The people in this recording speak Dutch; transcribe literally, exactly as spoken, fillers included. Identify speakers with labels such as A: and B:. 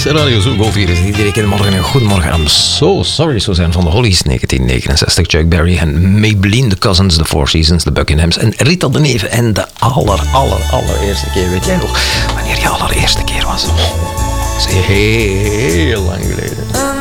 A: is Radio Zoo Golf hier is iedere keer morgen een goedemorgen. I'm so sorry, zo zijn van de Hollies, negentien negenenzestig, Chuck Berry en Maybelline, de Cousins, de Four Seasons, de Buckinghams en Rita de Neve. En de aller, aller, allereerste keer, weet jij nog wanneer je allereerste keer was? Oh, dat is heel lang geleden.